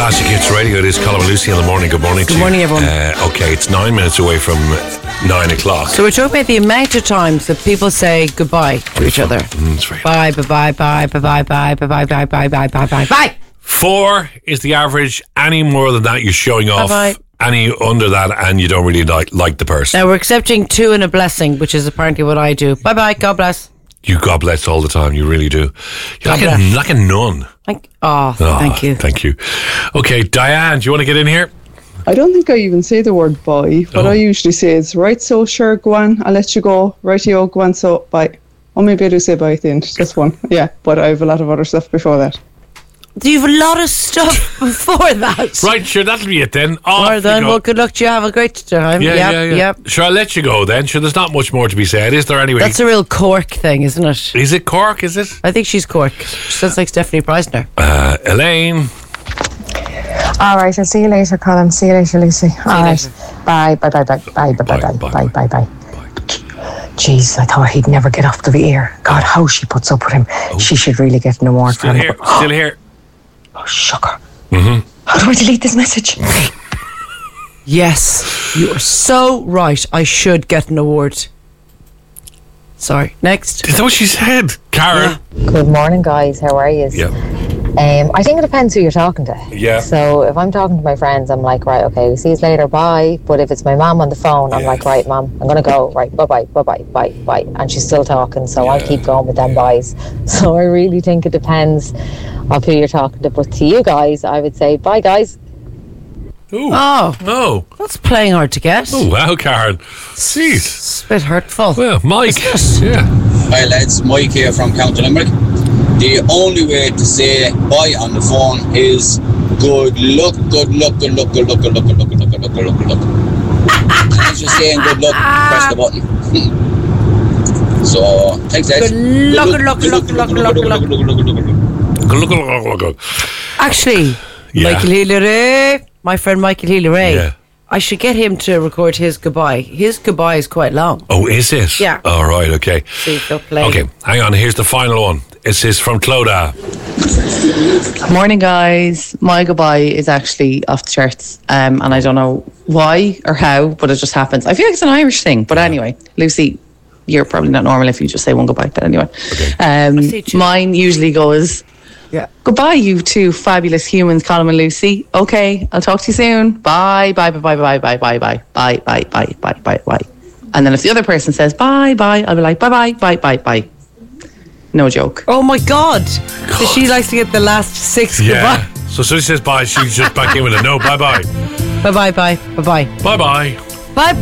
Classic Hits Radio. It is Colin and Lucy in the morning. Good morning to you. Good morning, everyone. Okay, it's 9 minutes away from 9 o'clock. So we're talking about the amount of times that people say goodbye to each other. That's very Bye, bye, bye, bye, bye, bye, bye, bye, bye, bye, bye, bye, bye, bye. 4 is the average. Any more than that, you're showing off. Bye-bye. Any under that, and you don't really like the person. Now we're accepting 2 and a blessing, which is apparently what I do. Bye bye, God bless. You God bless all the time. You really do. You're God bless. like a nun. Thank you. Thank you. Okay, Diane, do you want to get in here? I don't think I even say the word bye. What I usually say is, right, so sure, go on, I'll let you go. Rightio, go on, so bye. Or maybe I do say bye at the end, just one. Yeah, but I have a lot of other stuff before that. Do you have a lot of stuff before that? Right, sure, that'll be it then. Alright then, well, good luck to you. Have a great time. Yeah. Sure, I'll let you go then. Sure, there's not much more to be said, is there, anyway? That's a real Cork thing, isn't it? Is it Cork, is it? I think she's Cork. She sounds like Stephanie Preisner. Elaine. Alright, I'll see you later, Colin. See you later, Lucy. Alright. Bye. Jeez, I thought he'd never get off the air. God, how she puts up with him. She should really get an award for him. Still here. Oh, sugar. How do I delete this message? Yes, you are so right. I should get an award. Sorry, next. Is that what she said? Karen? Good morning, guys. How are you? Yeah. I think it depends who you're talking to. Yeah. So if I'm talking to my friends, I'm like, right, okay, we'll see you later, bye. But if it's my mum on the phone, I'm like, right, mum, I'm going to go, right, bye. And she's still talking, so I'll keep going with them byes. So I really think it depends of who you're talking to. But to you guys, I would say, bye, guys. Ooh. Oh, that's playing hard to get. Oh, wow, Karen. Jeez. It's a bit hurtful. Well, Mike. Yeah. Hi, lads. Mike here from County Limerick. The only way to say bye on the phone is good luck. As you're saying good luck, press the button. So, thanks, lads. Good luck. Actually, Michael Healy-Ray, my friend Michael Healy-Ray. Yeah. I should get him to record his goodbye. His goodbye is quite long. Oh, is it? Yeah. All right, okay. See if they'll play. Okay, hang on. Here's the final one. This is from Clodagh. Morning, guys. My goodbye is actually off the charts, and I don't know why or how, but it just happens. I feel like it's an Irish thing, but anyway, Lucy, you're probably not normal if you just say one goodbye, but anyway. Okay. Mine usually goes, goodbye, you two fabulous humans, Colin and Lucy. Okay, I'll talk to you soon. Bye. And then if the other person says bye, I'll be like bye. No joke. Oh my God. So she likes to get the last 6 goodbye. So she says bye, she's just back in with a no, bye. Bye. Bye. Bye.